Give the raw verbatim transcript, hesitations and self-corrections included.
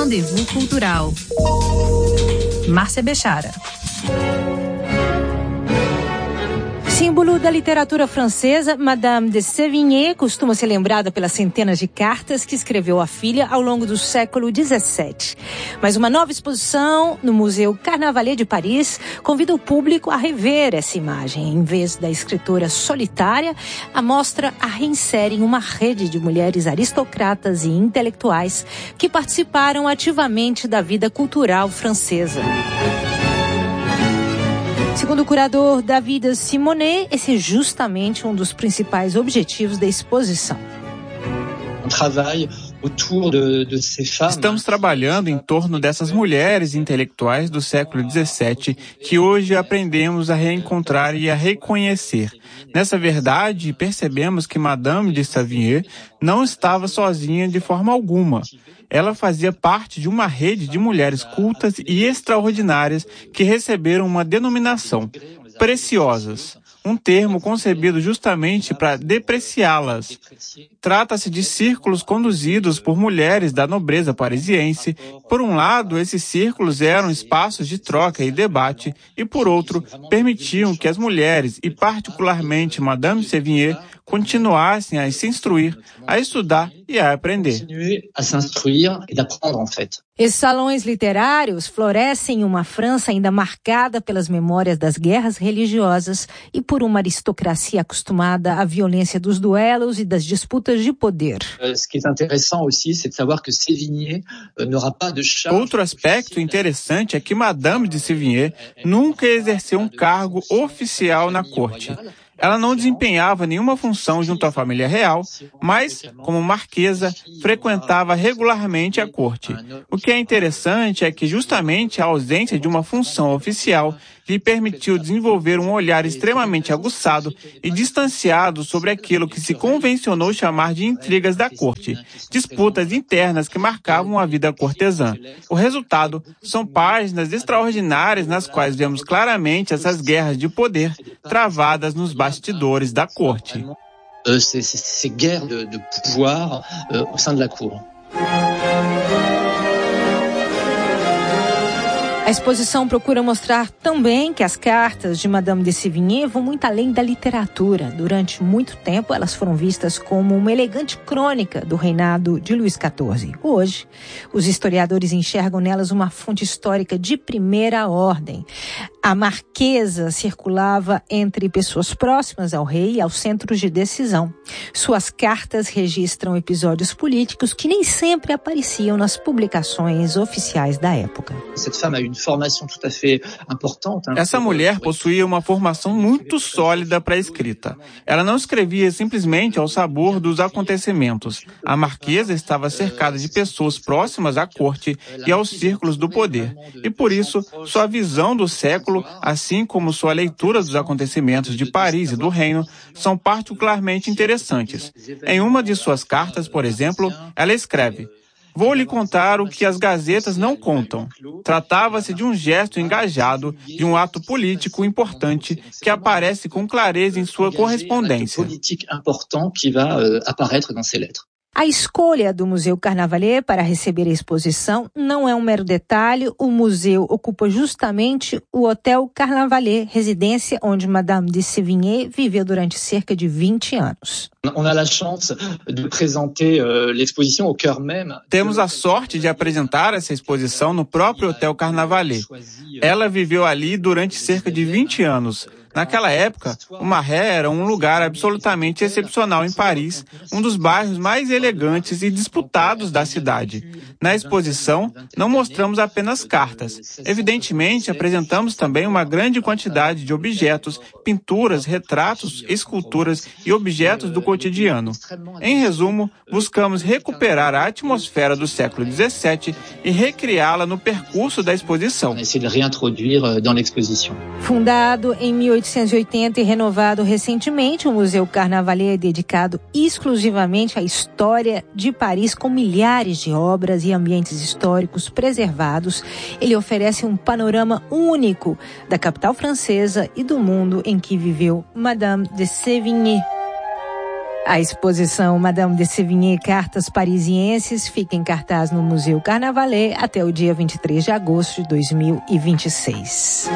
Rendezvous Cultural. Márcia Bechara. Símbolo da literatura francesa, Madame de Sévigné costuma ser lembrada pelas centenas de cartas que escreveu à filha ao longo do século dezessete. Mas uma nova exposição no Museu Carnavalet de Paris convida o público a rever essa imagem. Em vez da escritora solitária, a mostra a reinsere em uma rede de mulheres aristocratas e intelectuais que participaram ativamente da vida cultural francesa. Segundo o curador David Simonet, esse é justamente um dos principais objetivos da exposição. Estamos trabalhando em torno dessas mulheres intelectuais do século dezessete que hoje aprendemos a reencontrar e a reconhecer. Nessa verdade, percebemos que Madame de Sévigné não estava sozinha de forma alguma. Ela fazia parte de uma rede de mulheres cultas e extraordinárias que receberam uma denominação, preciosas, um termo concebido justamente para depreciá-las. Trata-se de círculos conduzidos por mulheres da nobreza parisiense. Por um lado, esses círculos eram espaços de troca e debate, e por outro, permitiam que as mulheres, e particularmente Madame Sévigné, continuassem a se instruir, a estudar e a aprender. Esses salões literários florescem em uma França ainda marcada pelas memórias das guerras religiosas e por uma aristocracia acostumada à violência dos duelos e das disputas de poder. Outro aspecto interessante é que Madame de Sévigné nunca exerceu um cargo oficial na corte. Ela não desempenhava nenhuma função junto à família real, mas, como marquesa, frequentava regularmente a corte. O que é interessante é que justamente a ausência de uma função oficial lhe permitiu desenvolver um olhar extremamente aguçado e distanciado sobre aquilo que se convencionou chamar de intrigas da corte, disputas internas que marcavam a vida cortesã. O resultado são páginas extraordinárias nas quais vemos claramente essas guerras de poder travadas nos bastidores da corte. Ces guerres de, de pouvoir euh, au sein de la cour. A exposição procura mostrar também que as cartas de Madame de Sévigné vão muito além da literatura. Durante muito tempo, elas foram vistas como uma elegante crônica do reinado de Luís quatorze. Hoje, os historiadores enxergam nelas uma fonte histórica de primeira ordem. A marquesa circulava entre pessoas próximas ao rei e aos centros de decisão. Suas cartas registram episódios políticos que nem sempre apareciam nas publicações oficiais da época. Essa mulher possuía uma formação muito sólida para a escrita. Ela não escrevia simplesmente ao sabor dos acontecimentos. A marquesa estava cercada de pessoas próximas à corte e aos círculos do poder. E por isso, sua visão do século, assim como sua leitura dos acontecimentos de Paris e do Reino, são particularmente interessantes. Em uma de suas cartas, por exemplo, ela escreve: "Vou lhe contar o que as gazetas não contam." Tratava-se de um gesto engajado, de um ato político importante que aparece com clareza em sua correspondência. A escolha do Museu Carnavalet para receber a exposição não é um mero detalhe. O museu ocupa justamente o Hotel Carnavalet, residência onde Madame de Sévigné viveu durante cerca de vinte anos. Temos a sorte de apresentar essa exposição no próprio Hotel Carnavalet. Ela viveu ali durante cerca de vinte anos. Naquela época, o Marais era um lugar absolutamente excepcional em Paris, um dos bairros mais elegantes e disputados da cidade. Na exposição, não mostramos apenas cartas. Evidentemente, apresentamos também uma grande quantidade de objetos, pinturas, retratos, esculturas e objetos do cotidiano. Em resumo, buscamos recuperar a atmosfera do século dezessete e recriá-la no percurso da exposição. Fundado em mil oitocentos e oitenta e renovado recentemente, o Museu Carnavalet é dedicado exclusivamente à história de Paris, com milhares de obras e ambientes históricos preservados. Ele oferece um panorama único da capital francesa e do mundo em que viveu Madame de Sévigné. A exposição Madame de Sévigné Cartas Parisienses fica em cartaz no Museu Carnavalet até o dia vinte e três de agosto de dois mil e vinte e seis.